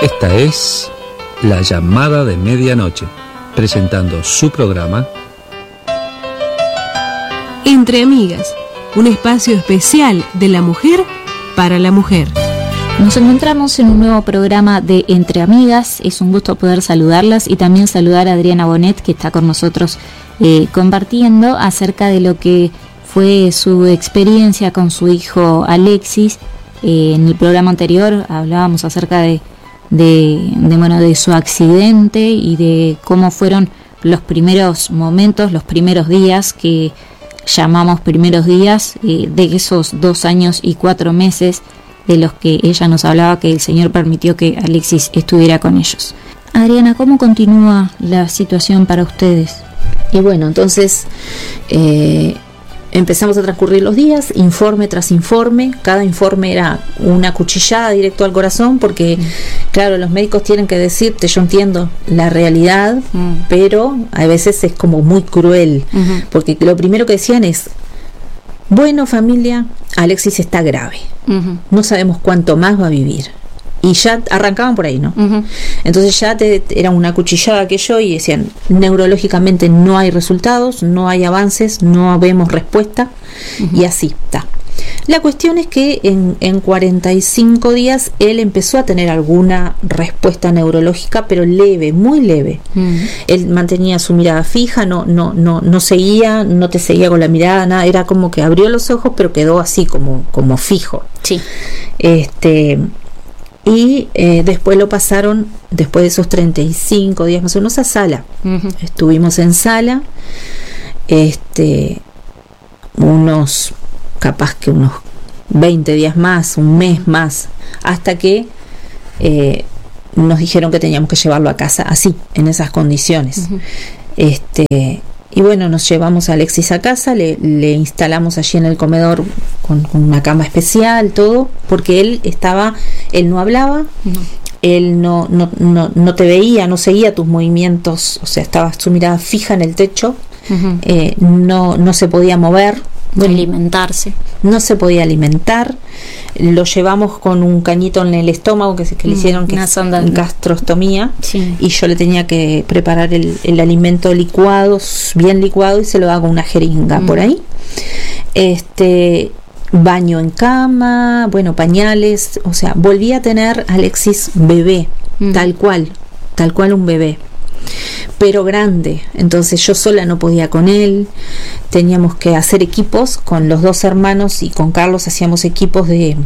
Esta es La Llamada de Medianoche, presentando su programa Entre Amigas, un espacio especial de la mujer para la mujer. Nos encontramos en un nuevo programa de Entre Amigas. Es un gusto poder saludarlas y también saludar a Adriana Bonet, que está con nosotros compartiendo acerca de lo que fue su experiencia con su hijo Alexis. En el programa anterior hablábamos acerca de su accidente y de cómo fueron los primeros momentos, los primeros días que llamamos primeros días de esos 2 años y 4 meses de los que ella nos hablaba, que el Señor permitió que Alexis estuviera con ellos. Adriana, ¿cómo continúa la situación para ustedes? Y bueno, entonces empezamos a transcurrir los días, informe tras informe. Cada informe era una cuchillada directo al corazón, porque claro, los médicos tienen que decirte, yo entiendo la realidad, pero a veces es como muy cruel, porque lo primero que decían es: bueno, familia, Alexis está grave, no sabemos cuánto más va a vivir. Y ya arrancaban por ahí, ¿no? Entonces ya era una cuchillada aquello, y decían, neurológicamente no hay resultados, no hay avances, no vemos respuesta, y así está. La cuestión es que en 45 días él empezó a tener alguna respuesta neurológica, pero leve, muy leve. Él mantenía su mirada fija, no seguía, no te seguía con la mirada, nada, era como que abrió los ojos, pero quedó así como fijo. Sí. Y después lo pasaron, después de esos 35 días más o menos, a sala. Estuvimos en sala, capaz que unos 20 días más, un mes más, hasta que nos dijeron que teníamos que llevarlo a casa, así, en esas condiciones. Y bueno, nos llevamos a Alexis a casa, le instalamos allí en el comedor con una cama especial, todo, porque él no hablaba, él no te veía, no seguía tus movimientos, o sea, estaba su mirada fija en el techo, no se podía mover. Alimentarse. No se podía alimentar. Lo llevamos con un cañito en el estómago que le hicieron, que es gastrostomía, y yo le tenía que preparar el alimento bien licuado, y se lo hago una jeringa por ahí. Baño en cama, bueno, pañales, o sea, volví a tener Alexis bebé, tal cual un bebé, pero grande. Entonces yo sola no podía con él, teníamos que hacer equipos con los 2 hermanos, y con Carlos hacíamos equipos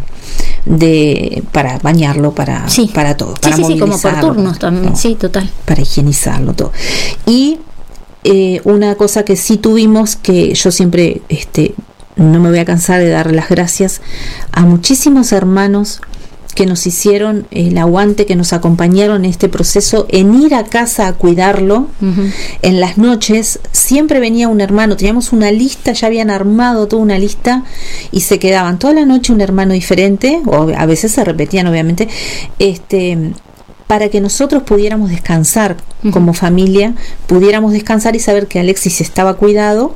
para bañarlo, para todo, para movilizarlo, como por turnos también, total, para higienizarlo todo. Y una cosa que sí tuvimos, que yo siempre no me voy a cansar de dar las gracias a muchísimos hermanos que nos hicieron el aguante, que nos acompañaron en este proceso, en ir a casa a cuidarlo. En las noches siempre venía un hermano, teníamos una lista, ya habían armado toda una lista, y se quedaban toda la noche un hermano diferente, o a veces se repetían, obviamente, para que nosotros pudiéramos descansar como familia, pudiéramos descansar y saber que Alexis estaba cuidado.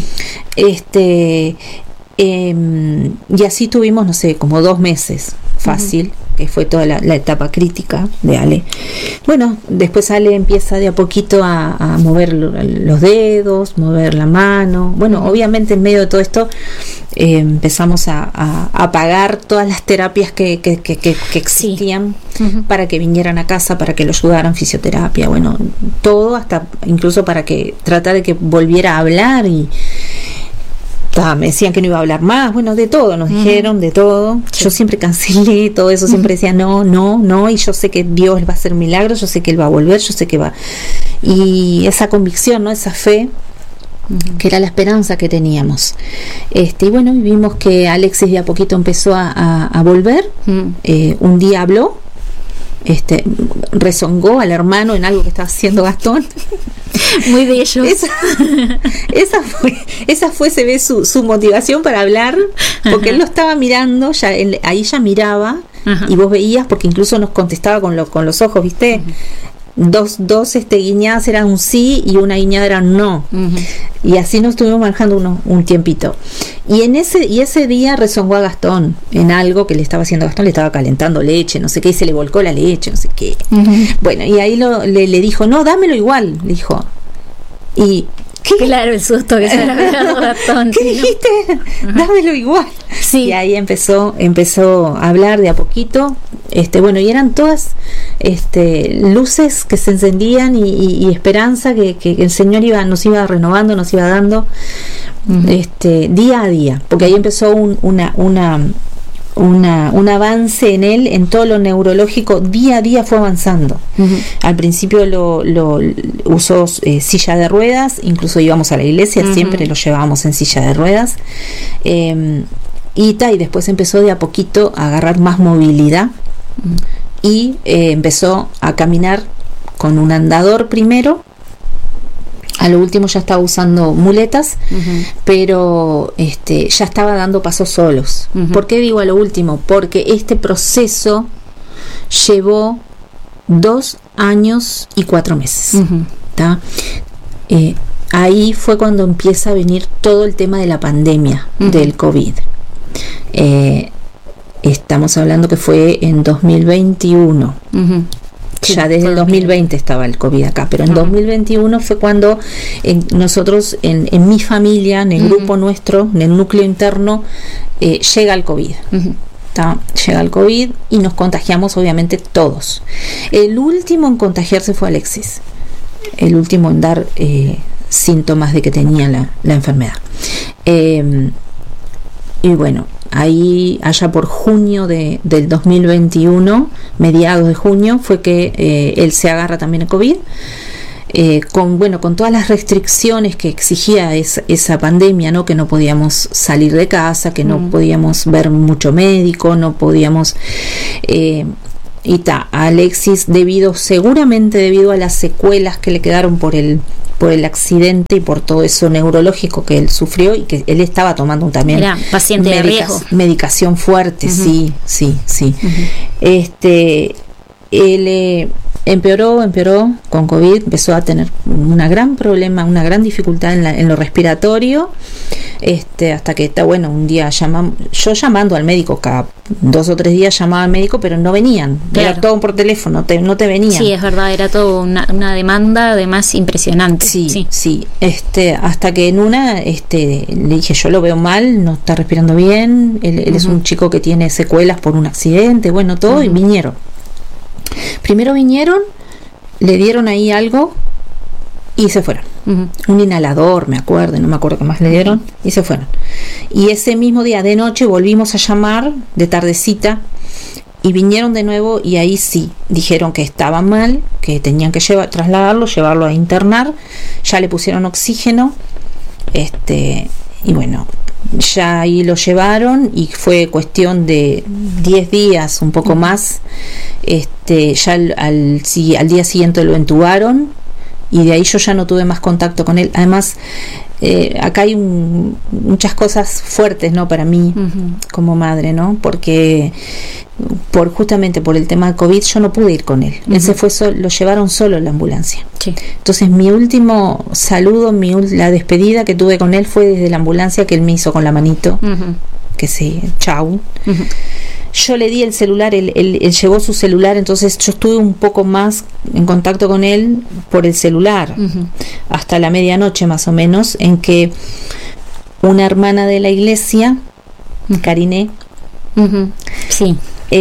Y así tuvimos, no sé, como 2 meses fácil, que fue toda la etapa crítica de Ale. Bueno, después Ale empieza de a poquito a mover los dedos, mover la mano. Bueno, obviamente en medio de todo esto empezamos a pagar todas las terapias que existían, para que vinieran a casa, para que lo ayudaran, fisioterapia, bueno, todo, hasta incluso para que tratar de que volviera a hablar. Y me decían que no iba a hablar más, bueno, de todo nos dijeron, de todo. Yo siempre cancelé todo eso, siempre decía no, y yo sé que Dios va a hacer milagros, yo sé que Él va a volver, yo sé que va. Y esa convicción, ¿no? Esa fe, que era la esperanza que teníamos. Y bueno, vimos que Alexis de a poquito empezó a volver. Un día habló, rezongó al hermano en algo que estaba haciendo Gastón. Muy de ellos. Esa fue, se ve su motivación para hablar, porque él lo estaba mirando, ahí ya miraba, y vos veías, porque incluso nos contestaba con los ojos, ¿viste? dos guiñadas eran un sí y una guiñada era un no. Y así nos estuvimos manejando un tiempito. Y ese día rezongó a Gastón en algo que le estaba haciendo a Gastón, le estaba calentando leche, no sé qué, y se le volcó la leche, no sé qué. Bueno, y ahí le dijo, no, dámelo igual, le dijo. Y ¿qué? Claro, el susto que se le había dado Gastón. ¿Qué dijiste? Dámelo igual. Sí. Y ahí empezó a hablar de a poquito. Bueno, y eran todas luces que se encendían y esperanza que el Señor nos iba renovando, nos iba dando día a día, porque ahí empezó un avance en él, en todo lo neurológico, día a día fue avanzando. Al principio lo usó silla de ruedas, incluso íbamos a la iglesia, siempre lo llevábamos en silla de ruedas, y después empezó de a poquito a agarrar más movilidad, y empezó a caminar con un andador primero. A lo último ya estaba usando muletas, pero ya estaba dando pasos solos. ¿Por qué digo a lo último? Porque este proceso llevó 2 años y 4 meses. Ahí fue cuando empieza a venir todo el tema de la pandemia del COVID. Estamos hablando que fue en 2021. Ya desde el 2020 estaba el COVID acá, pero en 2021 fue cuando nosotros, en mi familia, en el grupo nuestro, en el núcleo interno, llega el COVID. Llega el COVID y nos contagiamos, obviamente, todos. El último en contagiarse fue Alexis, el último en dar síntomas de que tenía la enfermedad. Y bueno, ahí allá por junio del 2021, mediados de junio, fue que él se agarra también el COVID, con todas las restricciones que exigía esa pandemia, ¿no? Que no podíamos salir de casa, que no podíamos ver mucho médico, no podíamos... Alexis, seguramente debido a las secuelas que le quedaron por el accidente y por todo eso neurológico que él sufrió, y que él estaba tomando también, era paciente de riesgo, medicación fuerte. Sí. Él empeoró con COVID, empezó a tener un gran problema, una gran dificultad en lo respiratorio, hasta que un día yo llamando al médico, cada 2 o 3 días llamaba al médico, pero no venían, era todo por teléfono, no te venían. Sí, es verdad, era todo una demanda además impresionante. Sí. Hasta que en una le dije, yo lo veo mal, no está respirando bien, él es un chico que tiene secuelas por un accidente, todo, y vinieron. Primero vinieron, le dieron ahí algo y se fueron. Un inhalador, no me acuerdo qué más le dieron, y se fueron. Y ese mismo día de noche volvimos a llamar, de tardecita, y vinieron de nuevo, y ahí sí, dijeron que estaba mal, que tenían que llevarlo a internar, ya le pusieron oxígeno, y bueno, ya ahí lo llevaron, y fue cuestión de 10 días, un poco más. Ya al día siguiente lo entubaron, y de ahí yo ya no tuve más contacto con él. Además, acá hay muchas cosas fuertes, ¿no? Para mí como madre, ¿no? Porque justamente por el tema de COVID yo no pude ir con él. Él se fue lo llevaron solo en la ambulancia. Sí. Entonces mi último saludo, la despedida que tuve con él fue desde la ambulancia, que él me hizo con la manito, que chau. Yo le di el celular, él llevó su celular, entonces yo estuve un poco más en contacto con él por el celular, hasta la medianoche más o menos, en que una hermana de la iglesia, Karine, sí,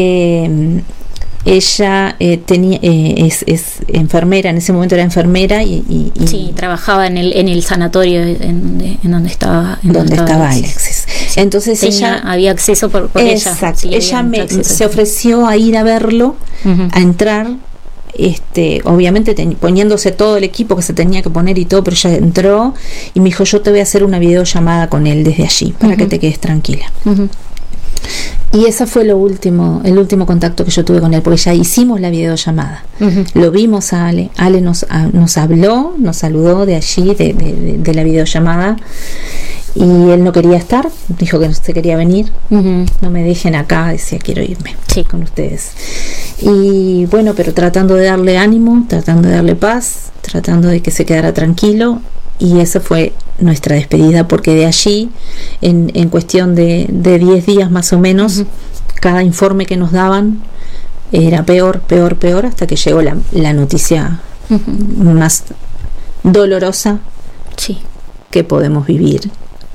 ella es enfermera, en ese momento era enfermera y sí, trabajaba en el sanatorio en donde estaba Alexis. Entonces ella había acceso por exacto, ella se ofreció a ir a verlo, a entrar, obviamente poniéndose todo el equipo que se tenía que poner y todo, pero ella entró y me dijo, yo te voy a hacer una videollamada con él desde allí para que te quedes tranquila. Y ese fue el último contacto que yo tuve con él, porque ya hicimos la videollamada. Lo vimos a Ale nos habló, nos saludó de allí, de la videollamada, y él no quería estar, dijo que no se quería venir. No me dejen acá, decía, quiero irme con ustedes. Y bueno, pero tratando de darle ánimo, tratando de darle paz, tratando de que se quedara tranquilo. Y esa fue nuestra despedida, porque de allí, en cuestión de 10 días más o menos, cada informe que nos daban era peor, hasta que llegó la noticia más dolorosa que podemos vivir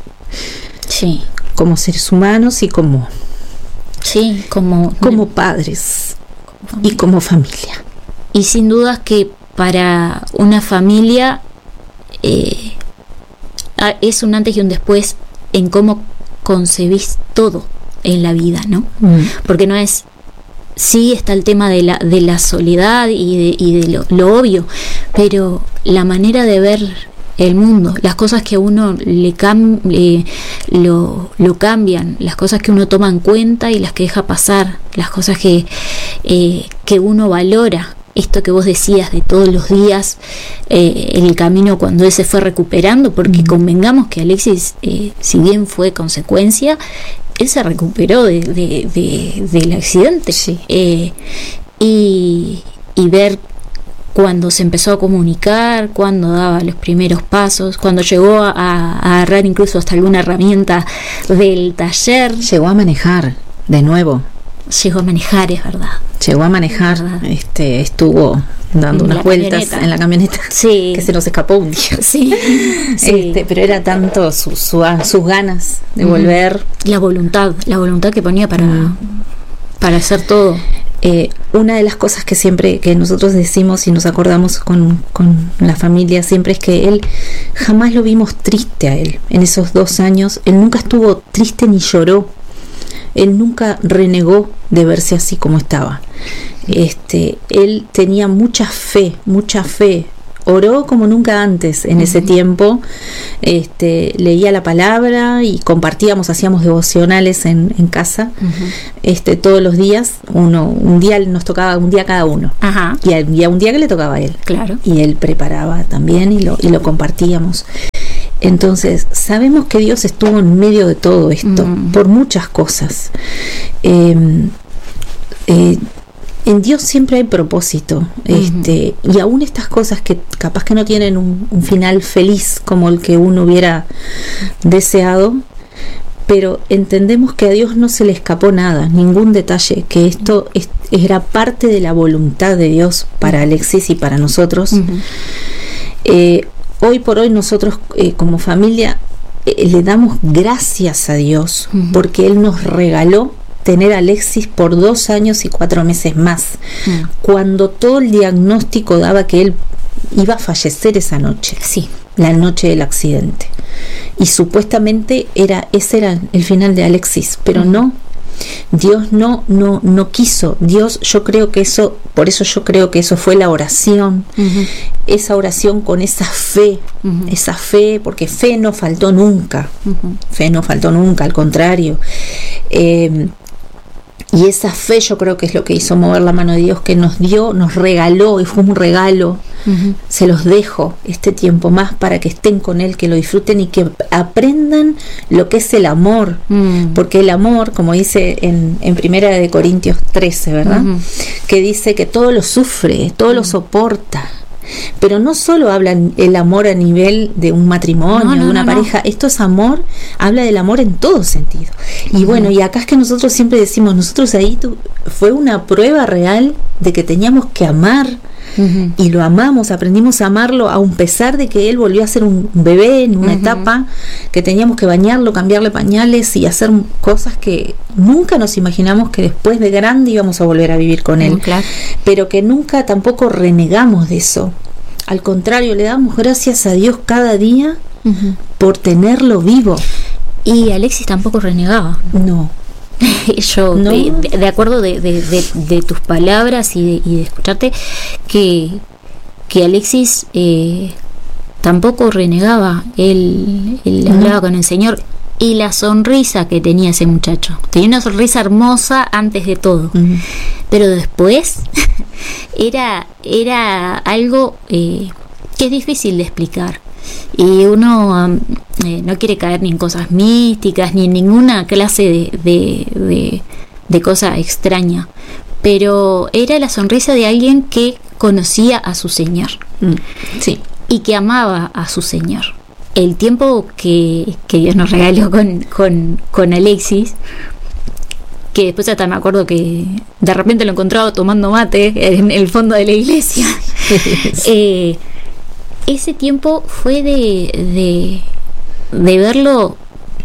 como seres humanos y como padres y como familia. Y sin dudas que para una familia es un antes y un después en cómo concebís todo en la vida, ¿no? Porque no es, sí está el tema de la soledad y de lo obvio, pero la manera de ver el mundo, las cosas que a uno lo cambian, las cosas que uno toma en cuenta y las que deja pasar, las cosas que uno valora. Esto que vos decías de todos los días, el camino cuando él se fue recuperando, porque convengamos que Alexis, si bien fue consecuencia, él se recuperó del accidente. Y ver cuando se empezó a comunicar, cuando daba los primeros pasos, cuando llegó a agarrar incluso hasta alguna herramienta del taller. Llegó a manejar de nuevo. Llegó a manejar, es verdad. Llegó a manejar, estuvo dando unas vueltas en la camioneta, que se nos escapó un día. Pero era tanto sus ganas de volver. La voluntad que ponía para hacer todo. Una de las cosas que nosotros decimos y nos acordamos con la familia siempre es que él jamás lo vimos triste a él. En esos 2 años, él nunca estuvo triste ni lloró. Él nunca renegó de verse así como estaba. Él tenía mucha fe, oró como nunca antes en ese tiempo, leía la palabra y compartíamos, hacíamos devocionales en casa, todos los días. Un día nos tocaba, un día cada uno, y había un día que le tocaba a él, y él preparaba también y lo compartíamos. Entonces sabemos que Dios estuvo en medio de todo esto por muchas cosas. En Dios siempre hay propósito, y aún estas cosas que capaz que no tienen un final feliz como el que uno hubiera deseado, pero entendemos que a Dios no se le escapó nada, ningún detalle, que esto era parte de la voluntad de Dios para Alexis y para nosotros. Hoy por hoy nosotros como familia le damos gracias a Dios porque Él nos regaló tener a Alexis por 2 años y 4 meses más, cuando todo el diagnóstico daba que él iba a fallecer esa noche, la noche del accidente, y supuestamente ese era el final de Alexis, pero no. Dios no quiso. Dios, yo creo que eso, por eso yo creo que eso fue la oración, esa oración con esa fe, porque fe no faltó nunca, al contrario, y esa fe yo creo que es lo que hizo mover la mano de Dios, que nos dio, nos regaló, y fue un regalo. Se los dejo este tiempo más para que estén con Él, que lo disfruten y que aprendan lo que es el amor, porque el amor, como dice en 1 Corintios 13, ¿verdad? Que dice que todo lo sufre, todo lo soporta. Pero no solo habla el amor a nivel de un matrimonio, de una pareja, esto es amor, habla del amor en todo sentido. Y bueno, y acá es que nosotros siempre decimos, nosotros ahí fue una prueba real de que teníamos que amar, y lo amamos, aprendimos a amarlo, a pesar de que él volvió a ser un bebé en una etapa que teníamos que bañarlo, cambiarle pañales y hacer cosas que nunca nos imaginamos que después de grande íbamos a volver a vivir con él, pero que nunca tampoco renegamos de eso. Al contrario, le damos gracias a Dios cada día por tenerlo vivo. Y Alexis tampoco renegaba. No. Yo, ¿no? De acuerdo de tus palabras y de escucharte, que Alexis tampoco renegaba. Él hablaba con el Señor. Y la sonrisa que tenía ese muchacho, tenía una sonrisa hermosa antes de todo, pero después era algo que es difícil de explicar, y uno no quiere caer ni en cosas místicas ni en ninguna clase de cosa extraña, pero era la sonrisa de alguien que conocía a su Señor. Sí. Y que amaba a su Señor. El tiempo que Dios nos regaló con Alexis, que después hasta me acuerdo que de repente lo encontraba tomando mate en el fondo de la iglesia. Ese tiempo fue de verlo,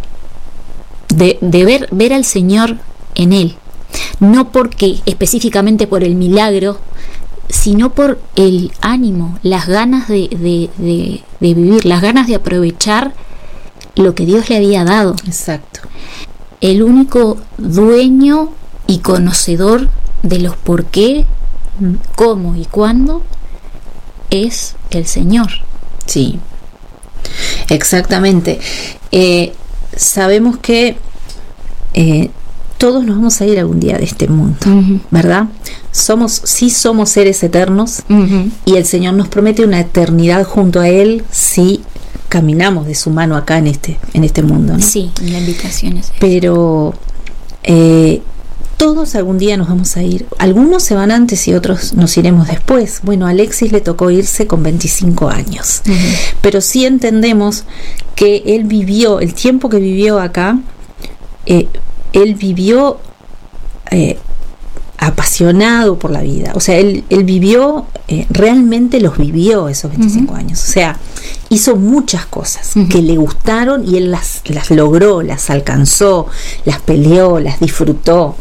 de ver al Señor en él, no porque específicamente por el milagro, sino por el ánimo, las ganas de vivir, las ganas de aprovechar lo que Dios le había dado. Exacto. El único dueño y conocedor de los por qué, cómo y cuándo es el Señor. Sí, exactamente. Sabemos que todos nos vamos a ir algún día de este mundo, ¿verdad? Somos seres eternos, y el Señor nos promete una eternidad junto a Él si caminamos de su mano acá en este mundo, ¿no? Sí, la invitación es esa. Pero todos algún día nos vamos a ir. Algunos se van antes y otros nos iremos después. Bueno, a Alexis le tocó irse con 25 años. Pero sí entendemos que él vivió, el tiempo que vivió acá, él vivió apasionado por la vida. O sea, él vivió, realmente los vivió esos 25 años. O sea, hizo muchas cosas que le gustaron y él las logró, las alcanzó, las peleó, las disfrutó.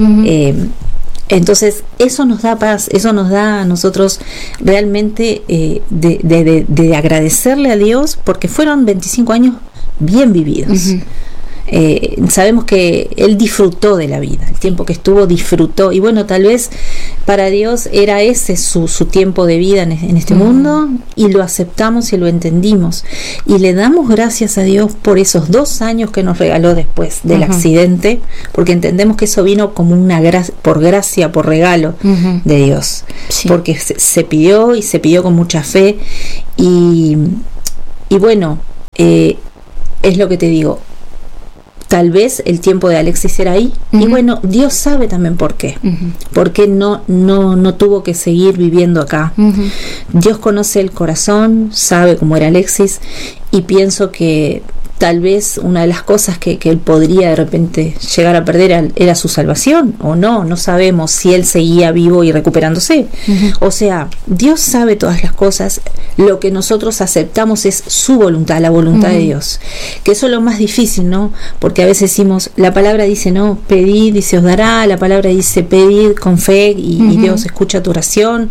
Entonces eso nos da paz, eso nos da a nosotros realmente de agradecerle a Dios, porque fueron 25 años bien vividos. Sabemos que él disfrutó de la vida, el tiempo que estuvo disfrutó, y bueno, tal vez para Dios era ese su tiempo de vida en este mundo, y lo aceptamos y lo entendimos, y le damos gracias a Dios por esos 2 años que nos regaló después del accidente, porque entendemos que eso vino como una por gracia, por regalo de Dios, porque se pidió, y se pidió con mucha fe, y bueno, es lo que te digo. Tal vez el tiempo de Alexis era ahí, y bueno, Dios sabe también por qué. Por qué no tuvo que seguir viviendo acá. Dios conoce el corazón, sabe cómo era Alexis, y pienso que tal vez una de las cosas que él podría de repente llegar a perder era su salvación, o no sabemos si él seguía vivo y recuperándose. O sea, Dios sabe todas las cosas. Lo que nosotros aceptamos es su voluntad, la voluntad de Dios, que eso es lo más difícil, ¿no? Porque a veces decimos, la palabra dice, no, pedid y se os dará, la palabra dice, pedid con fe y Dios escucha tu oración.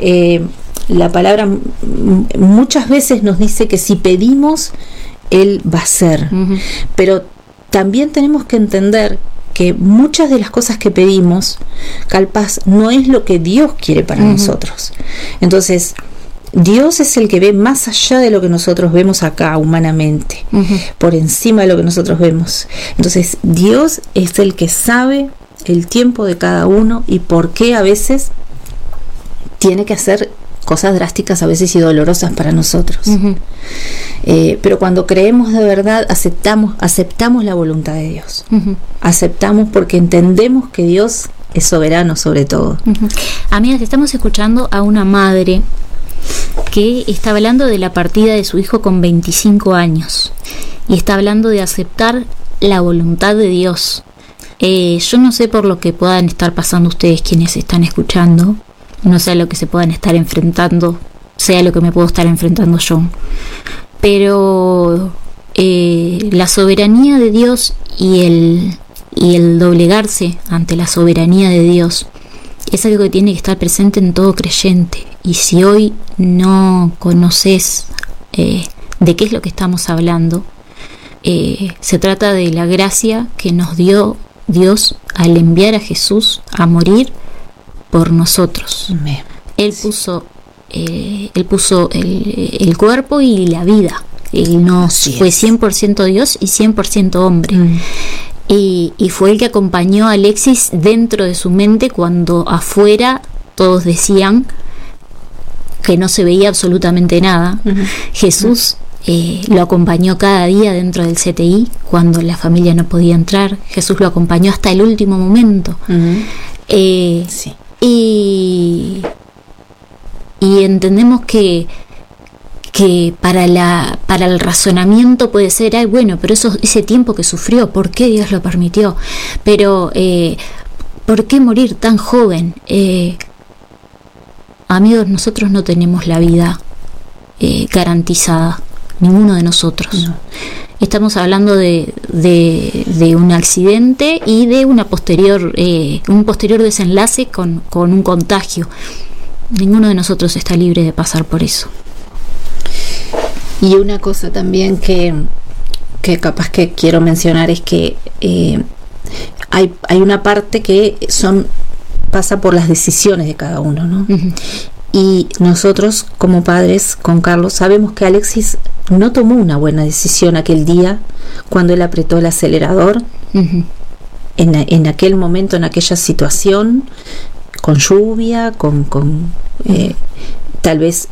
La palabra muchas veces nos dice que si pedimos, Él va a hacer. Pero también tenemos que entender que muchas de las cosas que pedimos, capaz, no es lo que Dios quiere para nosotros. Entonces, Dios es el que ve más allá de lo que nosotros vemos acá humanamente, por encima de lo que nosotros vemos. Entonces, Dios es el que sabe el tiempo de cada uno y por qué a veces tiene que hacer cosas drásticas, a veces y dolorosas para nosotros. Pero cuando creemos de verdad, aceptamos la voluntad de Dios. Aceptamos porque entendemos que Dios es soberano sobre todo. Amigas, estamos escuchando a una madre que está hablando de la partida de su hijo con 25 años y está hablando de aceptar la voluntad de Dios. Yo no sé por lo que puedan estar pasando ustedes quienes están escuchando, no sé a lo que se puedan estar enfrentando, sea lo que me puedo estar enfrentando yo, pero la soberanía de Dios y el doblegarse ante la soberanía de Dios es algo que tiene que estar presente en todo creyente. Y si hoy no conoces de qué es lo que estamos hablando, se trata de la gracia que nos dio Dios al enviar a Jesús a morir por nosotros. Él puso el cuerpo y la vida. Él no fue 100% Dios y 100% hombre. Y fue el que acompañó a Alexis dentro de su mente cuando afuera todos decían que no se veía absolutamente nada. Jesús lo acompañó cada día dentro del CTI cuando la familia no podía entrar. Jesús lo acompañó hasta el último momento. Sí. Y entendemos que para el razonamiento puede ser, ay, bueno, pero ese tiempo que sufrió, ¿por qué Dios lo permitió? Pero ¿por qué morir tan joven? Amigos, nosotros no tenemos la vida garantizada, ninguno de nosotros. No. Estamos hablando de un accidente y de un posterior desenlace con un contagio. Ninguno de nosotros está libre de pasar por eso. Y una cosa también que capaz que quiero mencionar es que hay una parte que pasa por las decisiones de cada uno, ¿no? Uh-huh. Y nosotros como padres con Carlos sabemos que Alexis no tomó una buena decisión aquel día cuando él apretó el acelerador. Uh-huh. En aquel momento, en aquella situación, con lluvia, tal vez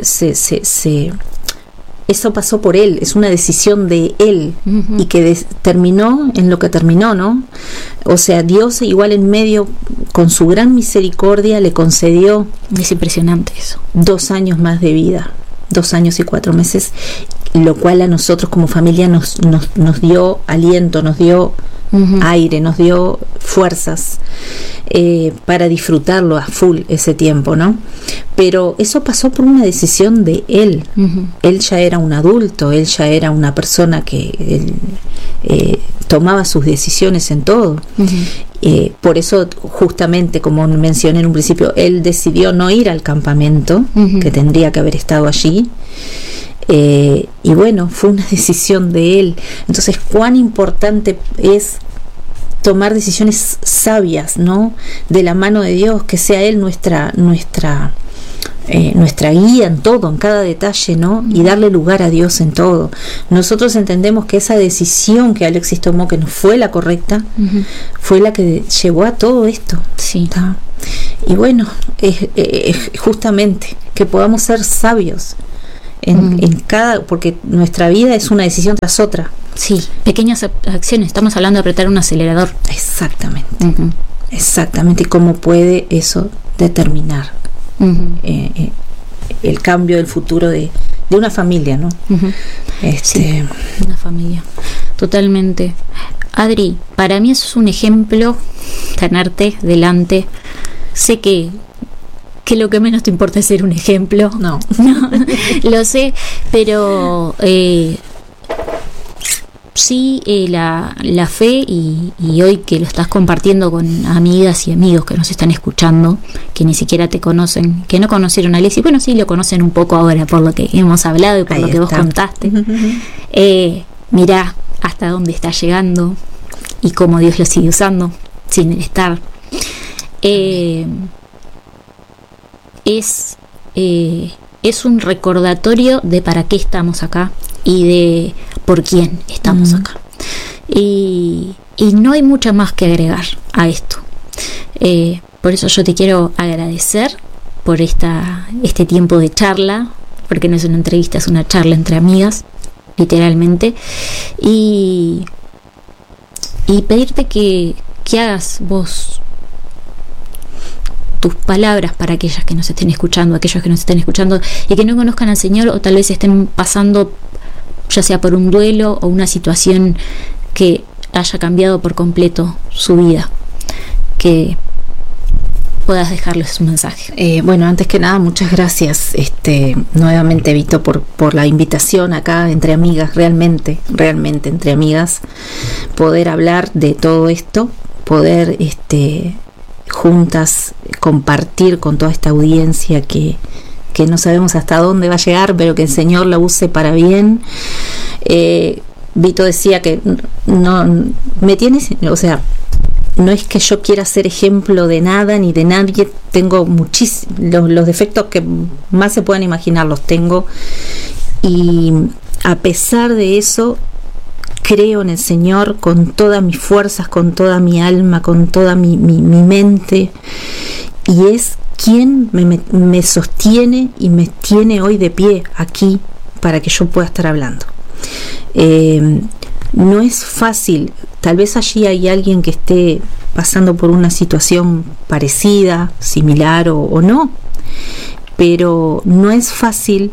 eso pasó por él, es una decisión de él. Uh-huh. Y que terminó en lo que terminó, ¿no? O sea, Dios igual en medio, con su gran misericordia, le concedió, es impresionante eso, 2 años más de vida, 2 años y 4 meses, lo cual a nosotros como familia nos dio aliento, nos dio uh-huh. aire, nos dio fuerzas para disfrutarlo a full ese tiempo, ¿no? Pero eso pasó por una decisión de él. Uh-huh. Él ya era un adulto, él ya era una persona que tomaba sus decisiones en todo. Uh-huh. Por eso, justamente, como mencioné en un principio, él decidió no ir al campamento, uh-huh. que tendría que haber estado allí. Y bueno, fue una decisión de él. Entonces, cuán importante es tomar decisiones sabias, ¿no? De la mano de Dios, que sea Él nuestra guía en todo, en cada detalle, ¿no? Y darle lugar a Dios en todo. Nosotros entendemos que esa decisión que Alexis tomó, que no fue la correcta, uh-huh. fue la que llevó a todo esto. Sí. ¿Está? Y bueno, justamente que podamos ser sabios en cada, porque nuestra vida es una decisión tras otra. Sí, pequeñas acciones. Estamos hablando de apretar un acelerador. Exactamente. Uh-huh. Exactamente. ¿Y cómo puede eso determinar uh-huh. El cambio del futuro de una familia, ¿no? Uh-huh. Sí, una familia. Totalmente. Adri, para mí eso es un ejemplo, tenerte delante. Sé que lo que menos te importa es ser un ejemplo. No, lo sé, pero sí, la fe y hoy que lo estás compartiendo con amigas y amigos que nos están escuchando, que ni siquiera te conocen, que no conocieron a Alexis, bueno, sí lo conocen un poco ahora por lo que hemos hablado y por lo que vos contaste. Mirá hasta dónde está llegando y cómo Dios lo sigue usando sin el estar. Es un recordatorio de para qué estamos acá y de por quién estamos acá. Y no hay mucho más que agregar a esto. Por eso yo te quiero agradecer por este tiempo de charla, porque no es una entrevista, es una charla entre amigas, literalmente. Y pedirte que hagas vos tus palabras para aquellas que nos estén escuchando, aquellos que nos estén escuchando y que no conozcan al Señor, o tal vez estén pasando ya sea por un duelo o una situación que haya cambiado por completo su vida, que puedas dejarles un mensaje. Bueno, antes que nada, muchas gracias nuevamente, Vito, por la invitación acá entre amigas, realmente entre amigas, poder hablar de todo esto, poder juntas compartir con toda esta audiencia que no sabemos hasta dónde va a llegar, pero que el Señor la use para bien. Vito decía que no me tienes, o sea, no es que yo quiera ser ejemplo de nada ni de nadie, tengo muchísimos, los defectos que más se puedan imaginar los tengo, y a pesar de eso creo en el Señor con todas mis fuerzas, con toda mi alma, con toda mi mente, y es quien me sostiene y me tiene hoy de pie aquí para que yo pueda estar hablando. No es fácil, tal vez allí hay alguien que esté pasando por una situación parecida, similar o no, pero no es fácil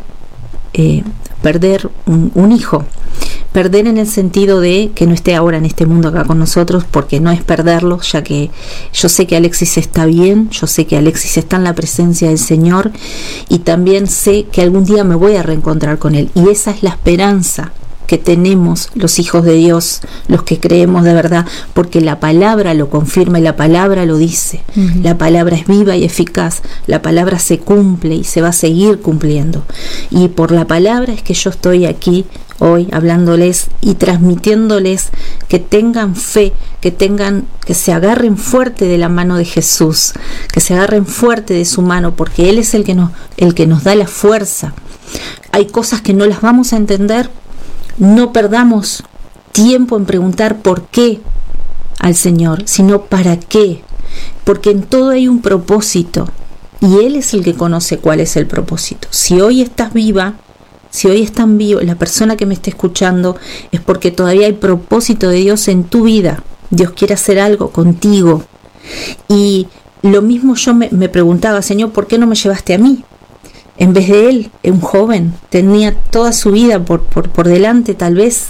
perder un hijo. Perder en el sentido de que no esté ahora en este mundo acá con nosotros, porque no es perderlo, ya que yo sé que Alexis está bien, yo sé que Alexis está en la presencia del Señor, y también sé que algún día me voy a reencontrar con él, y esa es la esperanza que tenemos los hijos de Dios, los que creemos de verdad, porque la palabra lo confirma y la palabra lo dice. La palabra es viva y eficaz, la palabra se cumple y se va a seguir cumpliendo, y por la palabra es que yo estoy aquí hoy hablándoles y transmitiéndoles que tengan fe, que se agarren fuerte de la mano de Jesús, que se agarren fuerte de su mano, porque Él es el que nos da la fuerza. Hay cosas que no las vamos a entender. No perdamos tiempo en preguntar por qué al Señor, sino para qué, porque en todo hay un propósito y Él es el que conoce cuál es el propósito. Si hoy estás viva, si hoy están vivos, la persona que me esté escuchando, es porque todavía hay propósito de Dios en tu vida. Dios quiere hacer algo contigo. Y lo mismo yo me preguntaba, Señor, ¿por qué no me llevaste a mí? En vez de él, un joven, tenía toda su vida por delante tal vez,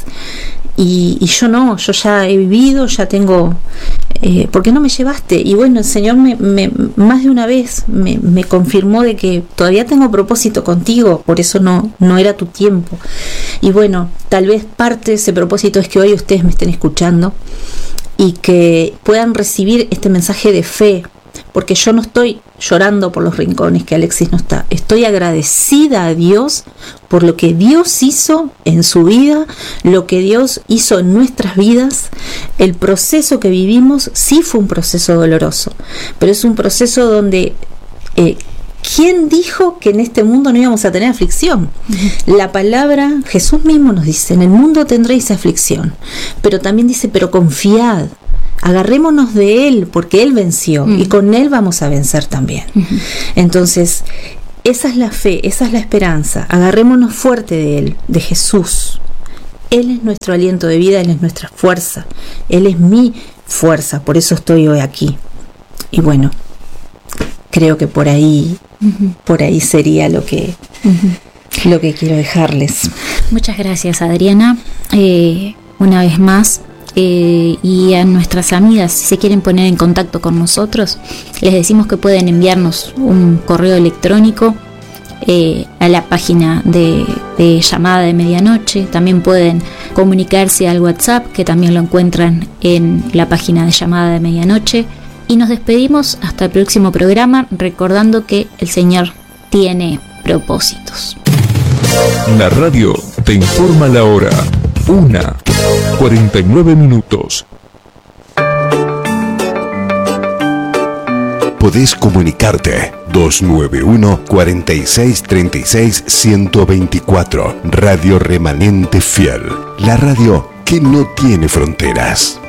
y yo no, yo ya he vivido, ya tengo, ¿por qué no me llevaste? Y bueno, el Señor más de una vez me confirmó de que todavía tengo propósito contigo, por eso no era tu tiempo. Y bueno, tal vez parte de ese propósito es que hoy ustedes me estén escuchando y que puedan recibir este mensaje de fe, porque yo no estoy llorando por los rincones que Alexis no está. Estoy agradecida a Dios por lo que Dios hizo en su vida, lo que Dios hizo en nuestras vidas. El proceso que vivimos sí fue un proceso doloroso, pero es un proceso donde ¿quién dijo que en este mundo no íbamos a tener aflicción? La palabra, Jesús mismo nos dice, en el mundo tendréis aflicción, pero también dice, pero confiad. Agarrémonos de Él, porque Él venció, y con Él vamos a vencer también. Entonces, esa es la fe, esa es la esperanza. Agarrémonos fuerte de Él, de Jesús. Él es nuestro aliento de vida, Él es nuestra fuerza. Él es mi fuerza, por eso estoy hoy aquí. Y bueno, creo que por ahí sería lo que quiero dejarles. Muchas gracias, Adriana. Una vez más, y a nuestras amigas, si se quieren poner en contacto con nosotros, les decimos que pueden enviarnos un correo electrónico a la página de Llamada de Medianoche. También pueden comunicarse al WhatsApp, que también lo encuentran en la página de Llamada de Medianoche. Y nos despedimos hasta el próximo programa, recordando que el Señor tiene propósitos. La radio te informa la hora. 1:49. Podés comunicarte 291 46 36 124. Radio Remanente Fiel. La radio que no tiene fronteras.